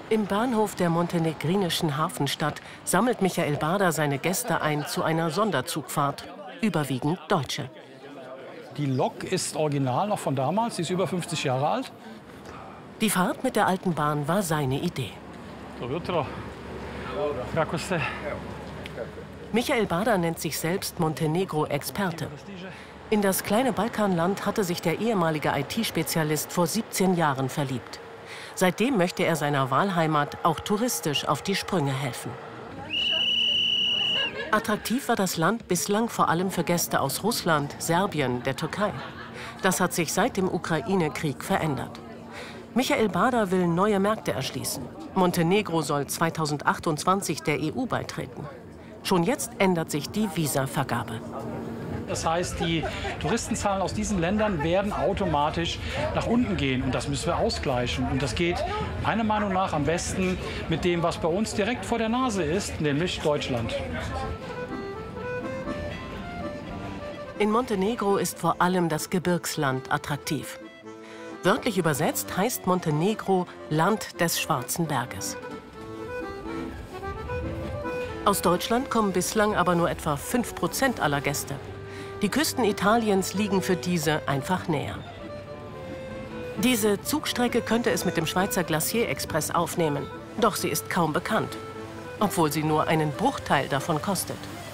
Im Bahnhof der montenegrinischen Hafenstadt sammelt Michael Bader seine Gäste ein zu einer Sonderzugfahrt, überwiegend Deutsche. Die Lok ist original noch von damals, sie ist über 50 Jahre alt. Die Fahrt mit der alten Bahn war seine Idee. Michael Bader nennt sich selbst Montenegro-Experte. In das kleine Balkanland hatte sich der ehemalige IT-Spezialist vor 17 Jahren verliebt. Seitdem möchte er seiner Wahlheimat auch touristisch auf die Sprünge helfen. Attraktiv war das Land bislang vor allem für Gäste aus Russland, Serbien, der Türkei. Das hat sich seit dem Ukraine-Krieg verändert. Michael Bader will neue Märkte erschließen. Montenegro soll 2028 der EU beitreten. Schon jetzt ändert sich die Visavergabe. Das heißt, die Touristenzahlen aus diesen Ländern werden automatisch nach unten gehen. Und das müssen wir ausgleichen. Und das geht meiner Meinung nach am besten mit dem, was bei uns direkt vor der Nase ist, nämlich Deutschland. In Montenegro ist vor allem das Gebirgsland attraktiv. Wörtlich übersetzt heißt Montenegro Land des Schwarzen Berges. Aus Deutschland kommen bislang aber nur etwa 5% aller Gäste. Die Küsten Italiens liegen für diese einfach näher. Diese Zugstrecke könnte es mit dem Schweizer Glacier Express aufnehmen. Doch sie ist kaum bekannt, obwohl sie nur einen Bruchteil davon kostet.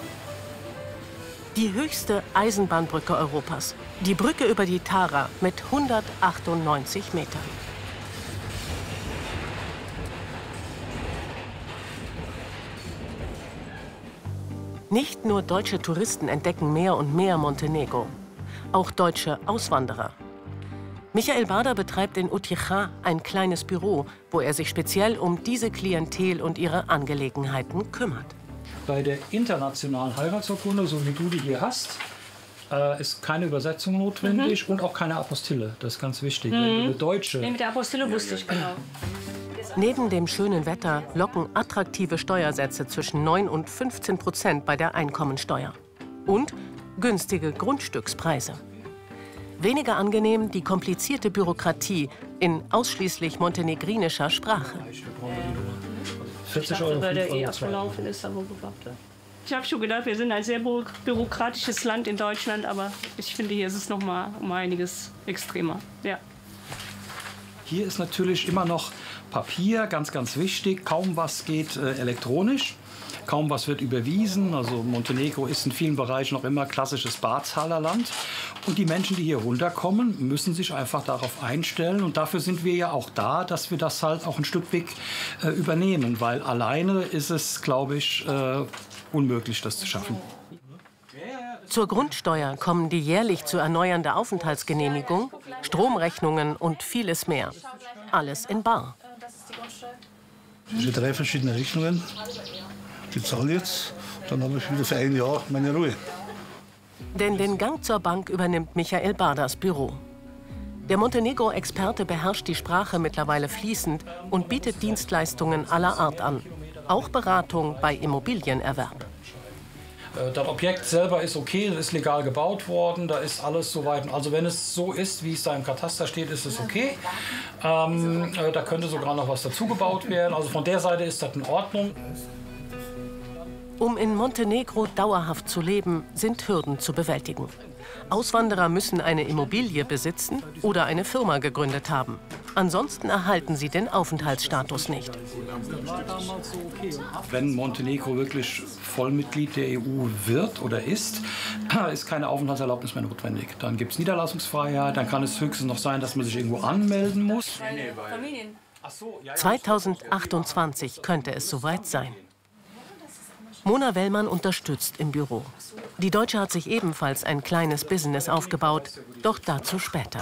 Die höchste Eisenbahnbrücke Europas, die Brücke über die Tara mit 198 Metern. Nicht nur deutsche Touristen entdecken mehr und mehr Montenegro, auch deutsche Auswanderer. Michael Bader betreibt in Utjecha ein kleines Büro, wo er sich speziell um diese Klientel und ihre Angelegenheiten kümmert. Bei der internationalen Heiratsurkunde, so wie du die hier hast, ist keine Übersetzung notwendig und auch keine Apostille. Das ist ganz wichtig. Eine deutsche. Nee, mit der Apostille wusste ich genau. Neben dem schönen Wetter locken attraktive Steuersätze zwischen 9 und 15% bei der Einkommensteuer. Und günstige Grundstückspreise. Weniger angenehm die komplizierte Bürokratie in ausschließlich montenegrinischer Sprache. 40 Euro, weil der abgelaufen ist, aber ich habe schon gedacht, wir sind ein sehr bürokratisches Land in Deutschland, aber ich finde, hier ist es noch mal um einiges extremer. Ja. Hier ist natürlich immer noch Papier, ganz, ganz wichtig. Kaum was geht elektronisch, kaum was wird überwiesen. Also Montenegro ist in vielen Bereichen noch immer klassisches Barzahlerland. Und die Menschen, die hier runterkommen, müssen sich einfach darauf einstellen. Und dafür sind wir ja auch da, dass wir das halt auch ein Stück weit übernehmen. Weil alleine ist es, glaube ich, unmöglich, das zu schaffen. Zur Grundsteuer kommen die jährlich zu erneuernde Aufenthaltsgenehmigung, Stromrechnungen und vieles mehr. Alles in bar. Ich habe 3 verschiedene Rechnungen. Die zahle jetzt. Dann habe ich wieder für ein Jahr meine Ruhe. Denn den Gang zur Bank übernimmt Michael Baders Büro. Der Montenegro-Experte beherrscht die Sprache mittlerweile fließend und bietet Dienstleistungen aller Art an. Auch Beratung bei Immobilienerwerb. Das Objekt selber ist okay, das ist legal gebaut worden, da ist alles soweit. Also wenn es so ist, wie es da im Kataster steht, ist es okay. Da könnte sogar noch was dazu gebaut werden. Also von der Seite ist das in Ordnung. Um in Montenegro dauerhaft zu leben, sind Hürden zu bewältigen. Auswanderer müssen eine Immobilie besitzen oder eine Firma gegründet haben. Ansonsten erhalten sie den Aufenthaltsstatus nicht. Wenn Montenegro wirklich Vollmitglied der EU wird oder ist keine Aufenthaltserlaubnis mehr notwendig. Dann gibt es Niederlassungsfreiheit, dann kann es höchstens noch sein, dass man sich irgendwo anmelden muss. 2028 könnte es soweit sein. Mona Wellmann unterstützt im Büro. Die Deutsche hat sich ebenfalls ein kleines Business aufgebaut, doch dazu später.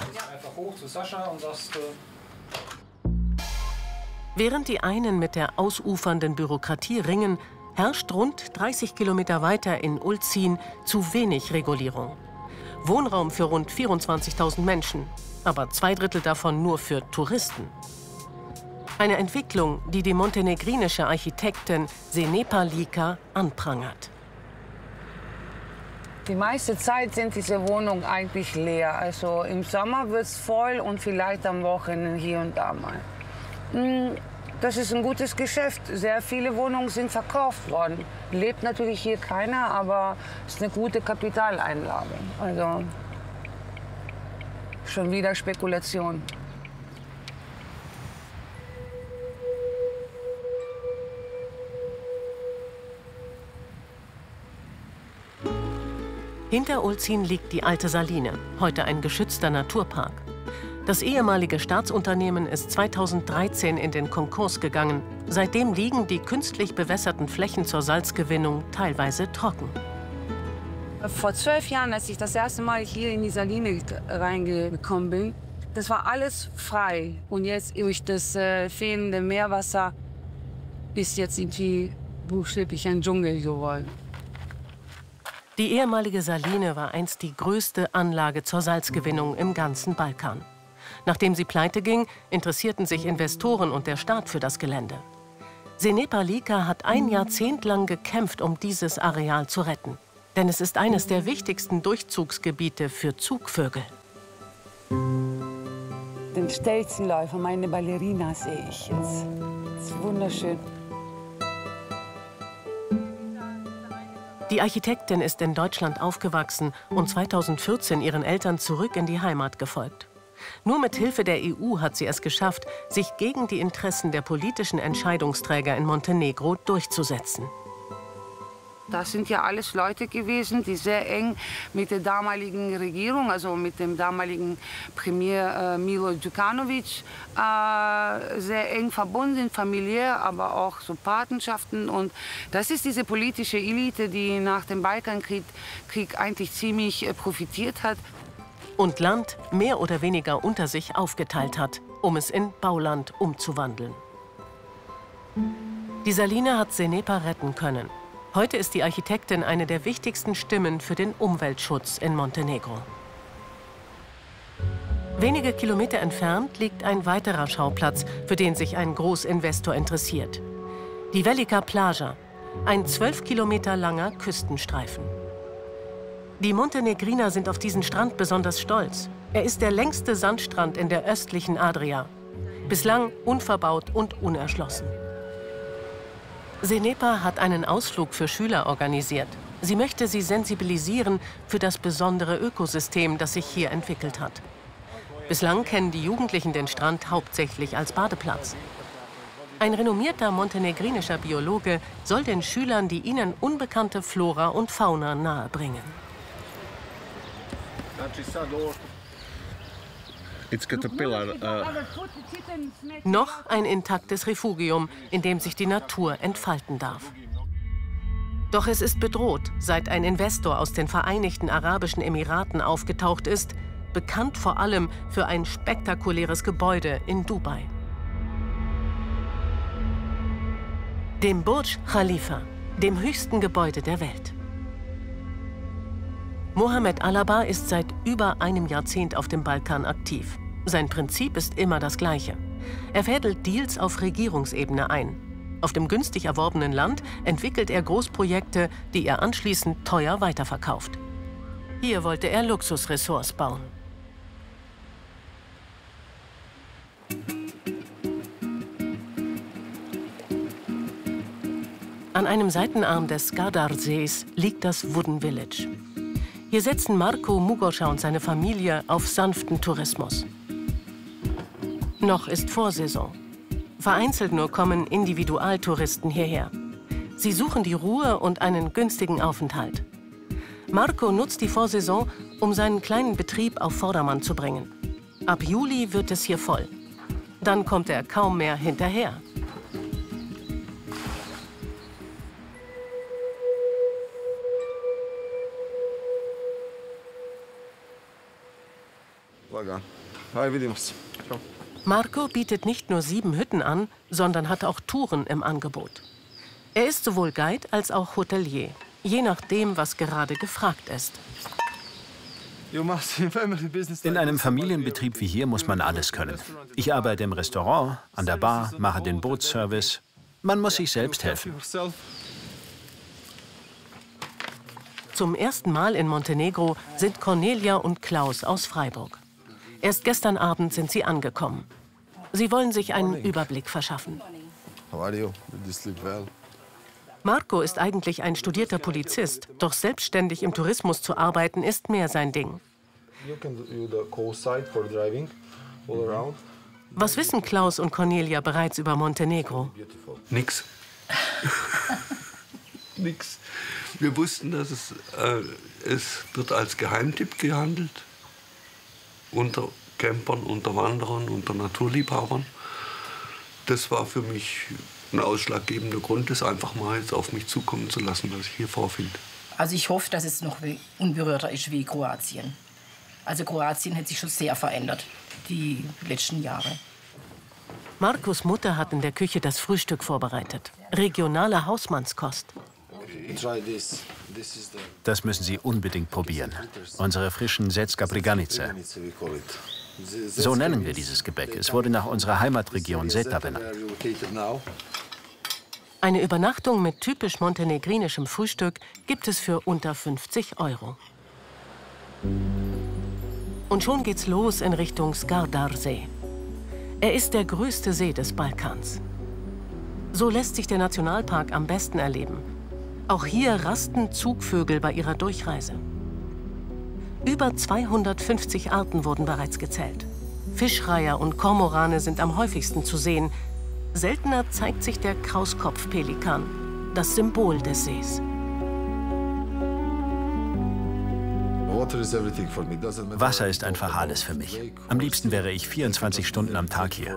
Während die einen mit der ausufernden Bürokratie ringen, herrscht rund 30 Kilometer weiter in Ulcin zu wenig Regulierung. Wohnraum für rund 24.000 Menschen, aber 2/3 davon nur für Touristen. Eine Entwicklung, die die montenegrinische Architektin Zenepa Lika anprangert. Die meiste Zeit sind diese Wohnungen eigentlich leer. Also im Sommer wird es voll und vielleicht am Wochenende hier und da mal. Das ist ein gutes Geschäft. Sehr viele Wohnungen sind verkauft worden. Lebt natürlich hier keiner, aber es ist eine gute Kapitaleinlage. Also schon wieder Spekulation. Hinter Ulzin liegt die alte Saline, heute ein geschützter Naturpark. Das ehemalige Staatsunternehmen ist 2013 in den Konkurs gegangen. Seitdem liegen die künstlich bewässerten Flächen zur Salzgewinnung teilweise trocken. Vor 12 Jahren, als ich das erste Mal hier in die Saline reingekommen bin, das war alles frei. Und jetzt durch das fehlende Meerwasser ist jetzt irgendwie buchstäblich ein Dschungel geworden. Die ehemalige Saline war einst die größte Anlage zur Salzgewinnung im ganzen Balkan. Nachdem sie pleite ging, interessierten sich Investoren und der Staat für das Gelände. Zenepa Lika hat ein Jahrzehnt lang gekämpft, um dieses Areal zu retten. Denn es ist eines der wichtigsten Durchzugsgebiete für Zugvögel. Den Stelzenläufer, meine Ballerina, sehe ich jetzt. Das ist wunderschön. Die Architektin ist in Deutschland aufgewachsen und 2014 ihren Eltern zurück in die Heimat gefolgt. Nur mit Hilfe der EU hat sie es geschafft, sich gegen die Interessen der politischen Entscheidungsträger in Montenegro durchzusetzen. Das sind ja alles Leute gewesen, die sehr eng mit der damaligen Regierung, also mit dem damaligen Premier Milo Djukanovic, sehr eng verbunden sind, familiär, aber auch so Patenschaften. Und das ist diese politische Elite, die nach dem Balkankrieg eigentlich ziemlich profitiert hat. Und Land mehr oder weniger unter sich aufgeteilt hat, um es in Bauland umzuwandeln. Die Saline hat Zenepa retten können. Heute ist die Architektin eine der wichtigsten Stimmen für den Umweltschutz in Montenegro. Wenige Kilometer entfernt liegt ein weiterer Schauplatz, für den sich ein Großinvestor interessiert. Die Velika Plaža, ein 12 Kilometer langer Küstenstreifen. Die Montenegriner sind auf diesen Strand besonders stolz. Er ist der längste Sandstrand in der östlichen Adria. Bislang unverbaut und unerschlossen. Zenepa hat einen Ausflug für Schüler organisiert. Sie möchte sie sensibilisieren für das besondere Ökosystem, das sich hier entwickelt hat. Bislang kennen die Jugendlichen den Strand hauptsächlich als Badeplatz. Ein renommierter montenegrinischer Biologe soll den Schülern die ihnen unbekannte Flora und Fauna nahebringen. Noch ein intaktes Refugium, in dem sich die Natur entfalten darf. Doch es ist bedroht, seit ein Investor aus den Vereinigten Arabischen Emiraten aufgetaucht ist, bekannt vor allem für ein spektakuläres Gebäude in Dubai. Dem Burj Khalifa, dem höchsten Gebäude der Welt. Mohammed Alaba ist seit über einem Jahrzehnt auf dem Balkan aktiv. Sein Prinzip ist immer das gleiche. Er fädelt Deals auf Regierungsebene ein. Auf dem günstig erworbenen Land entwickelt er Großprojekte, die er anschließend teuer weiterverkauft. Hier wollte er Luxusressorts bauen. An einem Seitenarm des Skadar-Sees liegt das Wooden Village. Hier setzen Marko Mugoscha und seine Familie auf sanften Tourismus. Noch ist Vorsaison. Vereinzelt nur kommen Individualtouristen hierher. Sie suchen die Ruhe und einen günstigen Aufenthalt. Marko nutzt die Vorsaison, um seinen kleinen Betrieb auf Vordermann zu bringen. Ab Juli wird es hier voll. Dann kommt er kaum mehr hinterher. Marko bietet nicht nur 7 Hütten an, sondern hat auch Touren im Angebot. Er ist sowohl Guide als auch Hotelier, je nachdem, was gerade gefragt ist. In einem Familienbetrieb wie hier muss man alles können. Ich arbeite im Restaurant, an der Bar, mache den Bootsservice. Man muss sich selbst helfen. Zum ersten Mal in Montenegro sind Cornelia und Klaus aus Freiburg. Erst gestern Abend sind sie angekommen. Sie wollen sich einen Überblick verschaffen. How are you? Did you sleep well? Marco ist eigentlich ein studierter Polizist, doch selbstständig im Tourismus zu arbeiten ist mehr sein Ding. Was wissen Klaus und Cornelia bereits über Montenegro? Nix. Nix. Wir wussten, dass es wird als Geheimtipp gehandelt. Unter Campern, unter Wanderern, unter Naturliebhabern. Das war für mich ein ausschlaggebender Grund, das einfach mal jetzt auf mich zukommen zu lassen, was ich hier vorfinde. Also ich hoffe, dass es noch unberührter ist wie Kroatien. Also Kroatien hat sich schon sehr verändert, die letzten Jahre. Marcos Mutter hat in der Küche das Frühstück vorbereitet. Regionale Hausmannskost. Das müssen Sie unbedingt probieren. Unsere frischen Secka Briganice. So nennen wir dieses Gebäck. Es wurde nach unserer Heimatregion Zeta benannt. Eine Übernachtung mit typisch montenegrinischem Frühstück gibt es für unter 50 €. Und schon geht's los in Richtung Skadarsee. Er ist der größte See des Balkans. So lässt sich der Nationalpark am besten erleben. Auch hier rasten Zugvögel bei ihrer Durchreise. Über 250 Arten wurden bereits gezählt. Fischreiher und Kormorane sind am häufigsten zu sehen. Seltener zeigt sich der Krauskopfpelikan, das Symbol des Sees. Wasser ist einfach alles für mich. Am liebsten wäre ich 24 Stunden am Tag hier.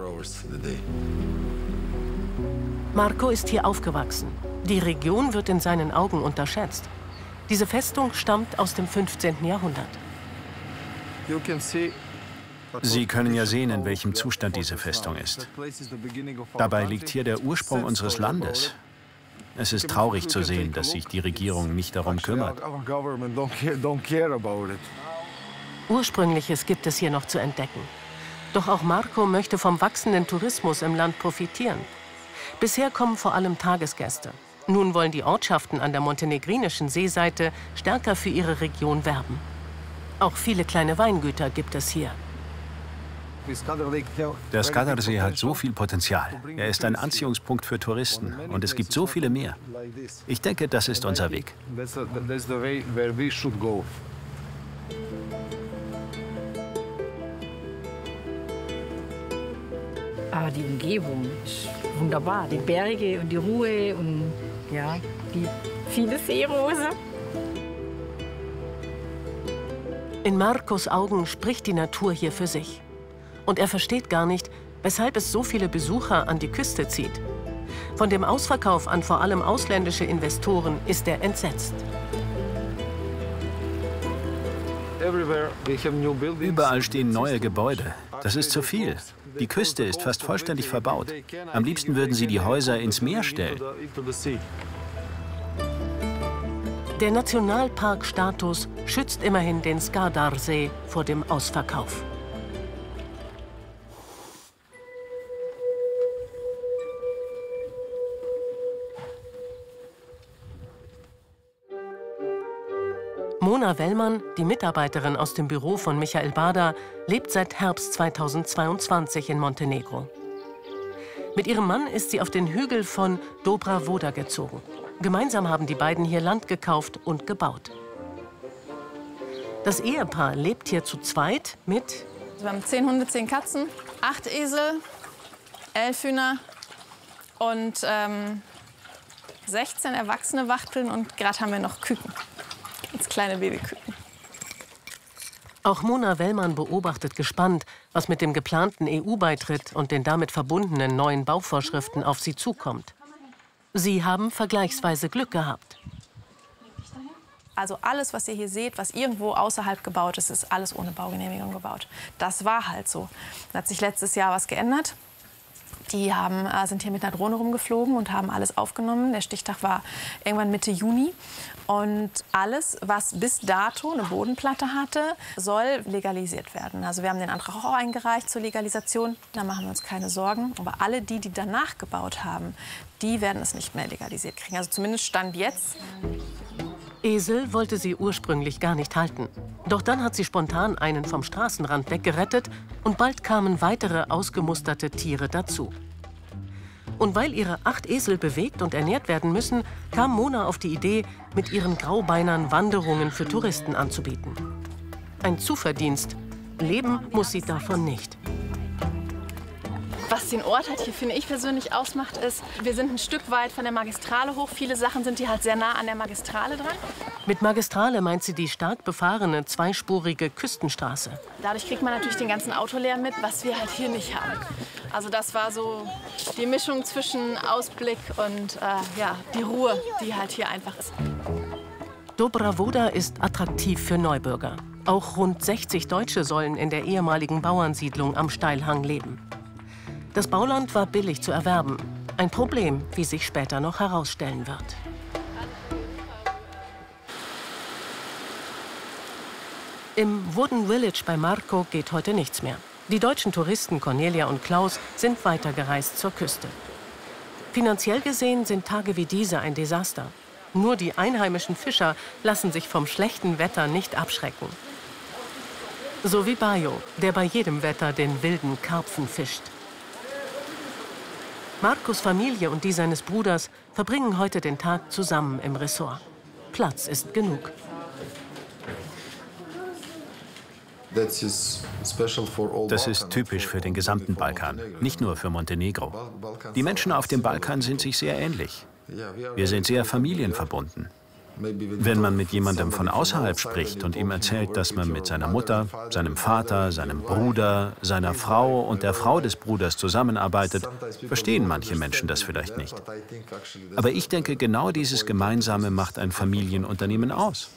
Marco ist hier aufgewachsen. Die Region wird in seinen Augen unterschätzt. Diese Festung stammt aus dem 15. Jahrhundert. Sie können ja sehen, in welchem Zustand diese Festung ist. Dabei liegt hier der Ursprung unseres Landes. Es ist traurig zu sehen, dass sich die Regierung nicht darum kümmert. Ursprüngliches gibt es hier noch zu entdecken. Doch auch Marco möchte vom wachsenden Tourismus im Land profitieren. Bisher kommen vor allem Tagesgäste. Nun wollen die Ortschaften an der montenegrinischen Seeseite stärker für ihre Region werben. Auch viele kleine Weingüter gibt es hier. Der Skadarsee hat so viel Potenzial. Er ist ein Anziehungspunkt für Touristen und es gibt so viele mehr. Ich denke, das ist unser Weg. Die Umgebung ist wunderbar. Die Berge und die Ruhe und ja, die viele Seerose. In Marcos Augen spricht die Natur hier für sich. Und er versteht gar nicht, weshalb es so viele Besucher an die Küste zieht. Von dem Ausverkauf an vor allem ausländische Investoren ist er entsetzt. Überall stehen neue Gebäude. Das ist zu viel. Die Küste ist fast vollständig verbaut. Am liebsten würden sie die Häuser ins Meer stellen. Der Nationalparkstatus schützt immerhin den Skadarsee vor dem Ausverkauf. Mona Wellmann, die Mitarbeiterin aus dem Büro von Michael Bader, lebt seit Herbst 2022 in Montenegro. Mit ihrem Mann ist sie auf den Hügel von Dobra Voda gezogen. Gemeinsam haben die beiden hier Land gekauft und gebaut. Das Ehepaar lebt hier zu zweit mit... Wir haben 10 Hunde, 10 Katzen, 8 Esel, 11 Hühner und 16 erwachsene Wachteln und gerade haben wir noch Küken. Ganz kleine Babyküken. Auch Mona Wellmann beobachtet gespannt, was mit dem geplanten EU-Beitritt und den damit verbundenen neuen Bauvorschriften auf sie zukommt. Sie haben vergleichsweise Glück gehabt. Also alles, was ihr hier seht, was irgendwo außerhalb gebaut ist, ist alles ohne Baugenehmigung gebaut. Das war halt so. Da hat sich letztes Jahr was geändert. Die sind hier mit einer Drohne rumgeflogen und haben alles aufgenommen. Der Stichtag war irgendwann Mitte Juni. Und alles, was bis dato eine Bodenplatte hatte, soll legalisiert werden. Also wir haben den Antrag auch eingereicht zur Legalisation. Da machen wir uns keine Sorgen. Aber alle die danach gebaut haben, die werden es nicht mehr legalisiert kriegen. Also zumindest Stand jetzt. Esel wollte sie ursprünglich gar nicht halten. Doch dann hat sie spontan einen vom Straßenrand weggerettet und bald kamen weitere ausgemusterte Tiere dazu. Und weil ihre 8 Esel bewegt und ernährt werden müssen, kam Mona auf die Idee, mit ihren Graubeinern Wanderungen für Touristen anzubieten. Ein Zuverdienst. Leben muss sie davon nicht. Was den Ort halt hier, finde ich persönlich, ausmacht, ist, wir sind ein Stück weit von der Magistrale hoch. Viele Sachen sind hier halt sehr nah an der Magistrale dran. Mit Magistrale meint sie die stark befahrene, zweispurige Küstenstraße. Dadurch kriegt man natürlich den ganzen Autolärm mit, was wir halt hier nicht haben. Also das war so die Mischung zwischen Ausblick und ja, die Ruhe, die halt hier einfach ist. Dobra Voda ist attraktiv für Neubürger. Auch rund 60 Deutsche sollen in der ehemaligen Bauernsiedlung am Steilhang leben. Das Bauland war billig zu erwerben. Ein Problem, wie sich später noch herausstellen wird. Im Wooden Village bei Marko geht heute nichts mehr. Die deutschen Touristen Cornelia und Klaus sind weitergereist zur Küste. Finanziell gesehen sind Tage wie diese ein Desaster. Nur die einheimischen Fischer lassen sich vom schlechten Wetter nicht abschrecken. So wie Bayo, der bei jedem Wetter den wilden Karpfen fischt. Markos Familie und die seines Bruders verbringen heute den Tag zusammen im Ressort. Platz ist genug. Das ist typisch für den gesamten Balkan, nicht nur für Montenegro. Die Menschen auf dem Balkan sind sich sehr ähnlich. Wir sind sehr familienverbunden. Wenn man mit jemandem von außerhalb spricht und ihm erzählt, dass man mit seiner Mutter, seinem Vater, seinem Bruder, seiner Frau und der Frau des Bruders zusammenarbeitet, verstehen manche Menschen das vielleicht nicht. Aber ich denke, genau dieses Gemeinsame macht ein Familienunternehmen aus.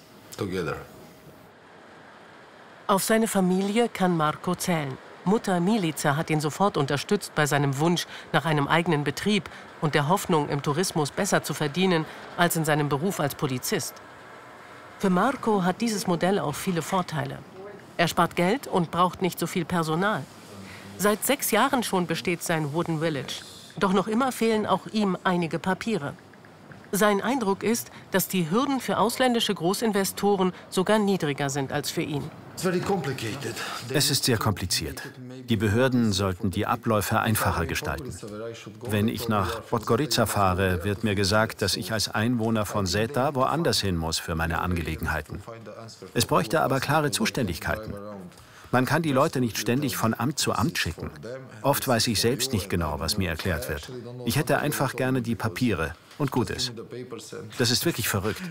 Auf seine Familie kann Marko zählen. Mutter Milica hat ihn sofort unterstützt bei seinem Wunsch nach einem eigenen Betrieb und der Hoffnung, im Tourismus besser zu verdienen als in seinem Beruf als Polizist. Für Marko hat dieses Modell auch viele Vorteile. Er spart Geld und braucht nicht so viel Personal. Seit 6 Jahren schon besteht sein Wooden Village. Doch noch immer fehlen auch ihm einige Papiere. Sein Eindruck ist, dass die Hürden für ausländische Großinvestoren sogar niedriger sind als für ihn. Es ist sehr kompliziert. Die Behörden sollten die Abläufe einfacher gestalten. Wenn ich nach Podgorica fahre, wird mir gesagt, dass ich als Einwohner von Zeta woanders hin muss für meine Angelegenheiten. Es bräuchte aber klare Zuständigkeiten. Man kann die Leute nicht ständig von Amt zu Amt schicken. Oft weiß ich selbst nicht genau, was mir erklärt wird. Ich hätte einfach gerne die Papiere und gut ist. Das ist wirklich verrückt.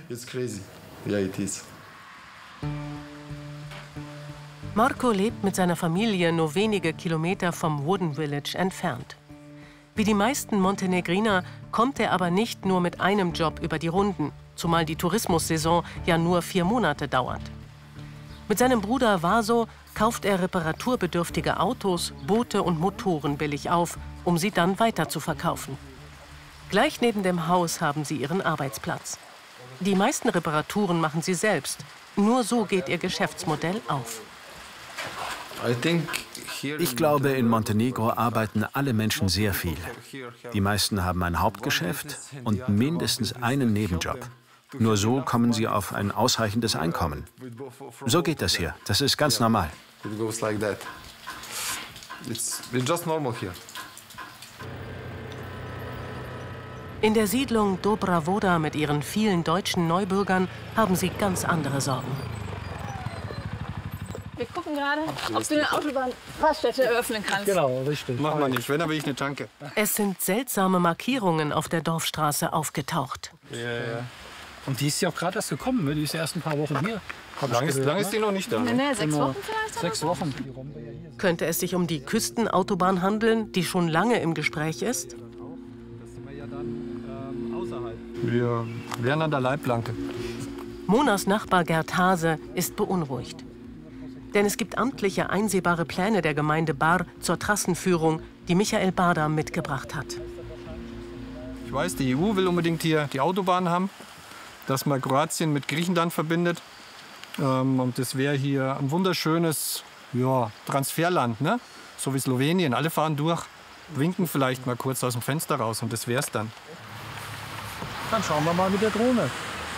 Marko lebt mit seiner Familie nur wenige Kilometer vom Wooden Village entfernt. Wie die meisten Montenegriner kommt er aber nicht nur mit einem Job über die Runden, zumal die Tourismussaison ja nur 4 Monate dauert. Mit seinem Bruder Vaso kauft er reparaturbedürftige Autos, Boote und Motoren billig auf, um sie dann weiter zu verkaufen. Gleich neben dem Haus haben sie ihren Arbeitsplatz. Die meisten Reparaturen machen sie selbst. Nur so geht ihr Geschäftsmodell auf. Ich glaube, in Montenegro arbeiten alle Menschen sehr viel. Die meisten haben ein Hauptgeschäft und mindestens einen Nebenjob. Nur so kommen sie auf ein ausreichendes Einkommen. So geht das hier. Das ist ganz normal. In der Siedlung Dobra Voda mit ihren vielen deutschen Neubürgern haben sie ganz andere Sorgen. Wir gucken gerade, ob du eine Autobahnraststätte eröffnen kannst. Genau, richtig. Mach mal nicht, wenn, dann will ich eine Tanke. Es sind seltsame Markierungen auf der Dorfstraße aufgetaucht. Ja. Und die ist ja auch gerade erst gekommen, ne? Die ist ja erst ein paar Wochen hier. Lang ist die noch nicht da. Nee, 6 Wochen vielleicht? 6 Wochen. Könnte es sich um die Küstenautobahn handeln, die schon lange im Gespräch ist? Wir wären an der Leitplanke. Monas Nachbar Gerd Hase ist beunruhigt. Denn es gibt amtliche einsehbare Pläne der Gemeinde Bar zur Trassenführung, die Michael Bada mitgebracht hat. Ich weiß, die EU will unbedingt hier die Autobahn haben, dass man Kroatien mit Griechenland verbindet. Und das wäre hier ein wunderschönes Transferland, ne? So wie Slowenien. Alle fahren durch, winken vielleicht mal kurz aus dem Fenster raus und das wär's dann. Dann schauen wir mal mit der Drohne.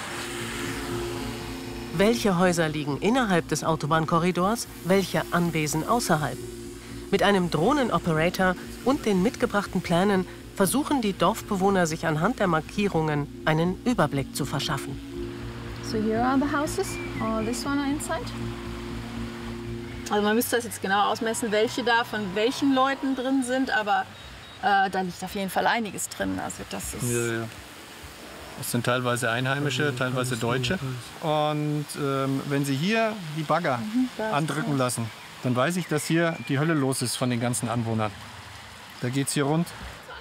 Welche Häuser liegen innerhalb des Autobahnkorridors, welche Anwesen außerhalb? Mit einem Drohnenoperator und den mitgebrachten Plänen versuchen die Dorfbewohner sich anhand der Markierungen einen Überblick zu verschaffen. So here are the houses. All this one are inside. Also man müsste das jetzt genau ausmessen, welche da von welchen Leuten drin sind, aber da liegt auf jeden Fall einiges drin. Also das ist ja. Das sind teilweise Einheimische, teilweise Deutsche. Und wenn Sie hier die Bagger andrücken lassen, dann weiß ich, dass hier die Hölle los ist von den ganzen Anwohnern. Da geht's hier rund.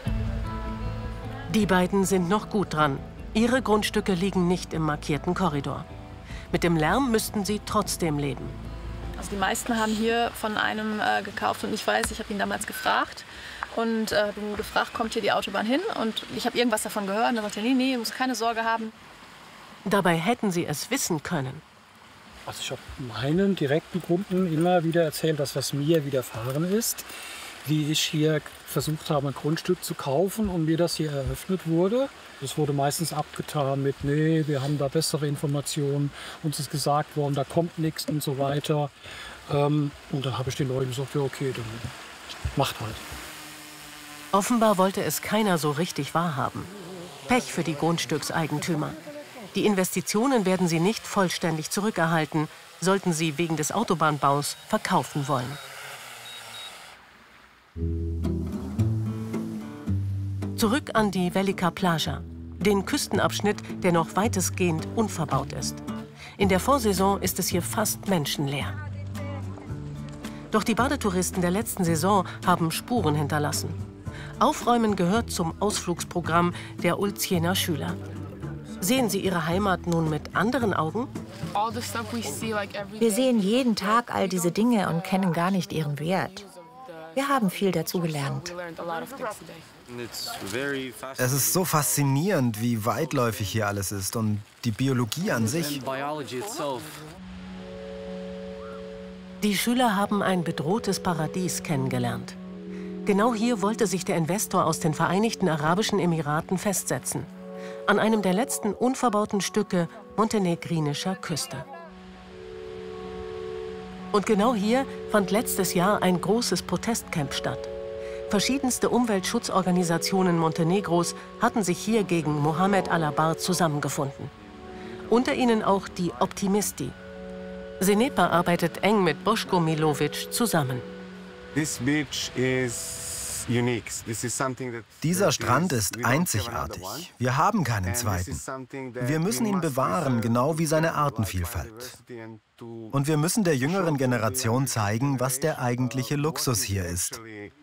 Die beiden sind noch gut dran. Ihre Grundstücke liegen nicht im markierten Korridor. Mit dem Lärm müssten sie trotzdem leben. Also die meisten haben hier von einem gekauft und ich weiß, ich habe ihn damals gefragt und bin gefragt, kommt hier die Autobahn hin? Und ich habe irgendwas davon gehört und er sagte, nee, du musst keine Sorge haben. Dabei hätten sie es wissen können. Also ich habe meinen direkten Kunden immer wieder erzählt, dass was mir widerfahren ist, wie ich hier versucht habe, ein Grundstück zu kaufen und mir das hier eröffnet wurde. Es wurde meistens abgetan mit, nee, wir haben da bessere Informationen, uns ist gesagt worden, da kommt nichts und so weiter. Und dann habe ich den Leuten gesagt, ja okay, dann macht halt. Offenbar wollte es keiner so richtig wahrhaben. Pech für die Grundstückseigentümer. Die Investitionen werden sie nicht vollständig zurückerhalten, sollten sie wegen des Autobahnbaus verkaufen wollen. Zurück an die Velika Plaža, den Küstenabschnitt, der noch weitestgehend unverbaut ist. In der Vorsaison ist es hier fast menschenleer. Doch die Badetouristen der letzten Saison haben Spuren hinterlassen. Aufräumen gehört zum Ausflugsprogramm der Ulziener Schüler. Sehen Sie Ihre Heimat nun mit anderen Augen? Wir sehen jeden Tag all diese Dinge und kennen gar nicht ihren Wert. Wir haben viel dazu gelernt. Es ist so faszinierend, wie weitläufig hier alles ist und die Biologie an sich. Die Schüler haben ein bedrohtes Paradies kennengelernt. Genau hier wollte sich der Investor aus den Vereinigten Arabischen Emiraten festsetzen. An einem der letzten unverbauten Stücke montenegrinischer Küste. Und genau hier fand letztes Jahr ein großes Protestcamp statt. Verschiedenste Umweltschutzorganisationen Montenegros hatten sich hier gegen Mohamed Alabar zusammengefunden. Unter ihnen auch die Optimisti. Zenepa arbeitet eng mit Boško Milović zusammen. Dieser Strand ist einzigartig. Wir haben keinen zweiten. Wir müssen ihn bewahren, genau wie seine Artenvielfalt. Und wir müssen der jüngeren Generation zeigen, was der eigentliche Luxus hier ist.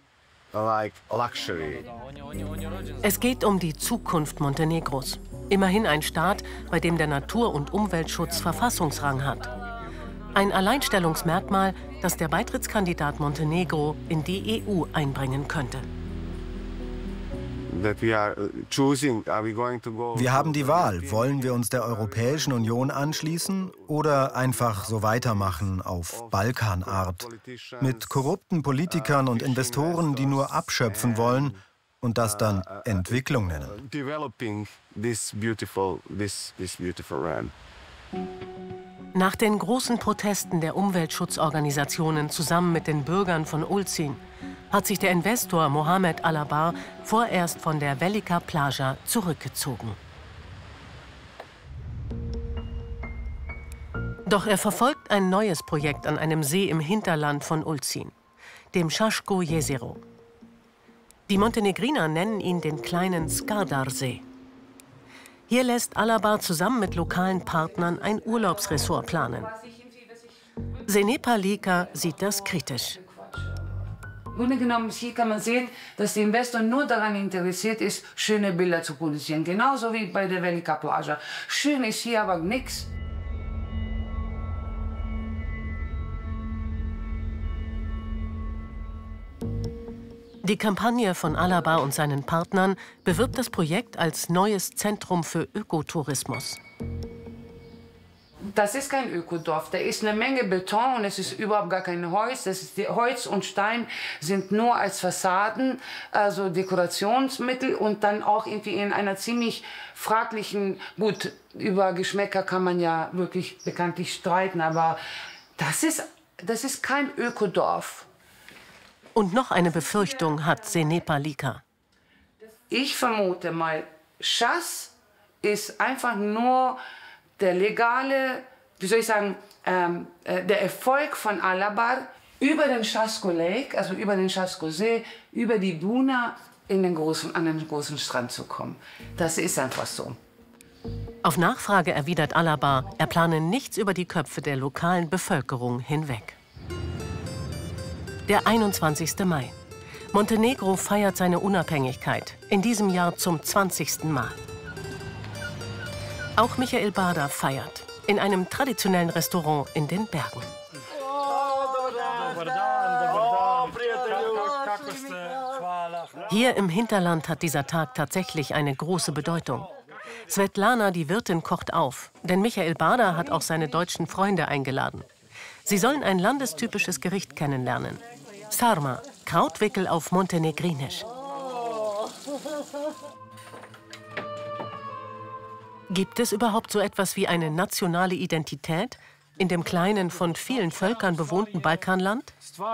Es geht um die Zukunft Montenegros. Immerhin ein Staat, bei dem der Natur- und Umweltschutz Verfassungsrang hat. Ein Alleinstellungsmerkmal, das der Beitrittskandidat Montenegro in die EU einbringen könnte. Wir haben die Wahl, wollen wir uns der Europäischen Union anschließen oder einfach so weitermachen auf Balkanart, mit korrupten Politikern und Investoren, die nur abschöpfen wollen und das dann Entwicklung nennen. Nach den großen Protesten der Umweltschutzorganisationen zusammen mit den Bürgern von Ulcin hat sich der Investor Mohamed Alabar vorerst von der Velika Plaža zurückgezogen. Doch er verfolgt ein neues Projekt an einem See im Hinterland von Ulcin, dem Šaško jezero. Die Montenegriner nennen ihn den kleinen Skadar-See. Hier lässt Alabar zusammen mit lokalen Partnern ein Urlaubsressort planen. Zenepa Lika sieht das kritisch. Im Grunde genommen hier kann man sehen, dass der Investor nur daran interessiert ist, schöne Bilder zu produzieren. Genauso wie bei der Velika Plaža. Schön ist hier aber nichts. Die Kampagne von Alabar und seinen Partnern bewirbt das Projekt als neues Zentrum für Ökotourismus. Das ist kein Ökodorf, da ist eine Menge Beton und es ist überhaupt gar kein Holz. Das ist Holz und Stein sind nur als Fassaden, also Dekorationsmittel und dann auch irgendwie in einer ziemlich fraglichen, gut, über Geschmäcker kann man ja wirklich bekanntlich streiten, aber das ist kein Ökodorf. Und noch eine Befürchtung hat Zenepa Lika. Ich vermute mal, Chas ist einfach nur der legale, wie soll ich sagen, der Erfolg von Allabar über den Chasco Lake, also über den Chasco See, über die Buna an den großen Strand zu kommen. Das ist einfach so. Auf Nachfrage erwidert Allabar, er plane nichts über die Köpfe der lokalen Bevölkerung hinweg. Der 21. Mai. Montenegro feiert seine Unabhängigkeit, in diesem Jahr zum 20. Mal. Auch Michael Bada feiert, in einem traditionellen Restaurant in den Bergen. Hier im Hinterland hat dieser Tag tatsächlich eine große Bedeutung. Svetlana, die Wirtin, kocht auf, denn Michael Bada hat auch seine deutschen Freunde eingeladen. Sie sollen ein landestypisches Gericht kennenlernen. Sarma, Krautwickel auf Montenegrinisch. Gibt es überhaupt so etwas wie eine nationale Identität in dem kleinen, von vielen Völkern bewohnten Balkanland?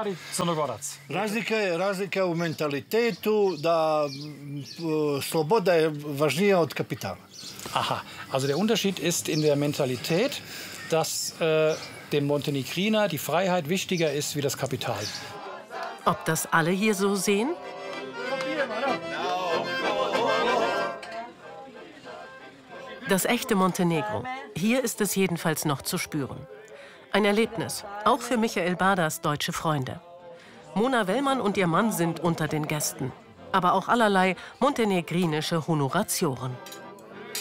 Razlika u mentalitetu da sloboda je važnija od kapitala. Aha, also der Unterschied ist in der Mentalität, dass dem Montenegriner die Freiheit wichtiger ist wie das Kapital. Ob das alle hier so sehen? Das echte Montenegro. Hier ist es jedenfalls noch zu spüren. Ein Erlebnis, auch für Michael Badas deutsche Freunde. Mona Wellmann und ihr Mann sind unter den Gästen. Aber auch allerlei montenegrinische Honoratioren.